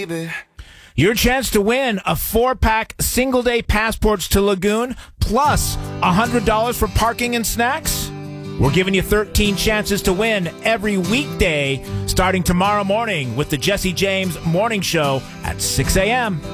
baby. Your chance to win a 4-pack single-day passports to Lagoon plus $100 for parking and snacks. We're giving you 13 chances to win every weekday starting tomorrow morning with the Jesse James Morning Show at 6 a.m.